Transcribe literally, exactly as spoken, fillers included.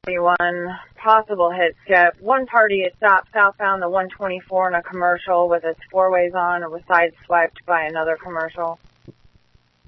one possible hit, Skip. One party had stopped southbound the one twenty-four in a commercial with its four ways on and was sideswiped by another commercial.